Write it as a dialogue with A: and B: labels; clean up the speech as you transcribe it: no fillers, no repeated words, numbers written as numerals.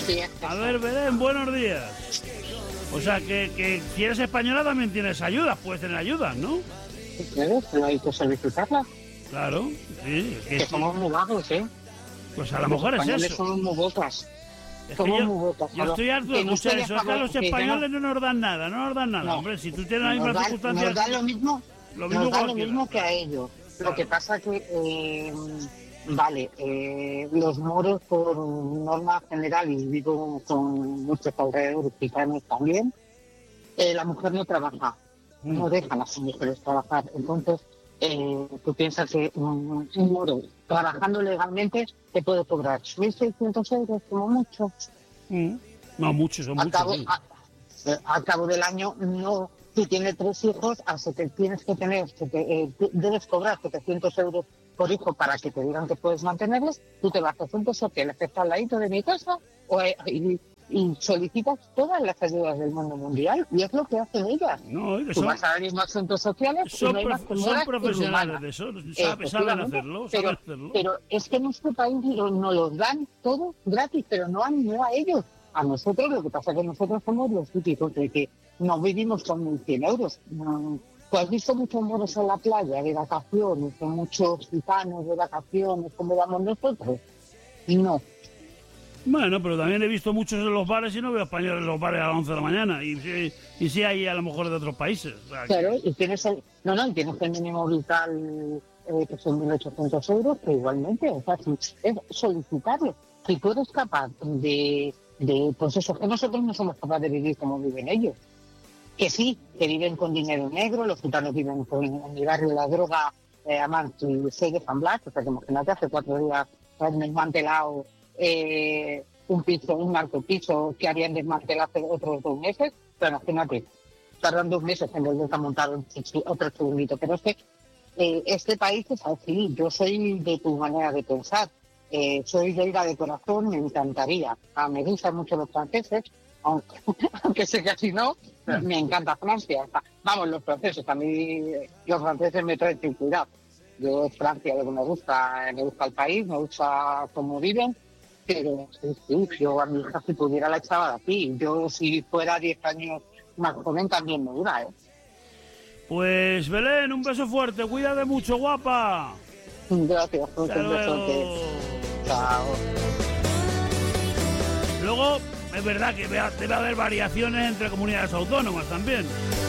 A: días.
B: A ver, Belén, buenos días. O sea, que si eres española también tienes ayudas, puedes tener ayudas, ¿no?
A: Claro, pero hay que solicitarlas.
B: Claro, sí.
A: Que somos muy vagos, ¿eh?
B: Pues a lo mejor es
A: Españoles
B: eso.
A: somos muy bocas.
B: Es que
A: Somos
B: yo,
A: muy bocas.
B: yo estoy harto de
A: Que no
B: escuchar
A: estoy a
B: eso. Es que a
A: favor,
B: los
A: que
B: españoles no nos dan nada, no nos dan nada.
A: No.
B: Hombre, si tú tienes las
A: Nos
B: mismas
A: da
B: circunstancias...
A: lo mismo,
B: Lo
A: nos da lo
B: cualquiera.
A: mismo que a ellos.
B: Claro.
A: Lo que pasa que, los moros por norma general, y vivo con muchos alrededores gitanos también, la mujer no trabaja, no dejan a las mujeres trabajar. Entonces, tú piensas que un moro trabajando legalmente te puede cobrar 1.600 euros como mucho.
B: No, muchos, son muchos. Sí.
A: Al cabo del año, no. Si tienes 3 hijos, así que tienes que tener, debes cobrar 700 euros por hijo para que te digan que puedes mantenerlos. Tú te vas a centros sociales que está al ladito de mi casa y solicitas todas las ayudas del mundo mundial, y es lo que hacen ellas.
B: No,
A: Tú vas a los mismos centros sociales y no hay más que
B: son
A: moras
B: profesionales de eso, saben hacerlo.
A: Pero es que en este país nos los dan todo gratis, pero no a ellos. A nosotros, lo que pasa es que nosotros somos los típicos de que no vivimos con 1.100 euros. Tú has visto muchos moros en la playa de vacaciones, con muchos gitanos de vacaciones, como vamos nosotros. Y no.
B: Bueno, pero también he visto muchos en los bares y no veo españoles en los bares a las 11 de la mañana. Y sí hay a lo mejor de otros países. O sea,
A: claro, y tienes el mínimo vital, que son 1.800 euros, que igualmente, o sea, es solicitarlo. Si tú eres capaz pues eso, que nosotros no somos capaces de vivir como viven ellos. Que sí, que viven con dinero negro, los gitanos viven en mi barrio la droga, Amancio y Segue San Blas, o sea que imagínate, hace 4 días han desmantelado un narcopiso que habían desmantelado hace otros 2 meses, pero imagínate, tardan 2 meses en volver a montar otro segundito, pero es que este país es así, yo soy de tu manera de pensar. Soy belga de corazón, me encantaría. Me gustan mucho los franceses, aunque sé que así no, me encanta Francia. Vamos, los franceses, a mí los franceses me traen sin cuidado. Yo Francia lo que me gusta el país, me gusta cómo viven, pero sí, yo a mi hija si pudiera la echaba de aquí. Yo si fuera 10 años más joven también me dura, ¿eh?
B: Pues Belén, un beso fuerte, cuídate mucho, guapa.
A: Gracias, un besote. Chao.
B: Luego, es verdad que debe haber variaciones entre comunidades autónomas también.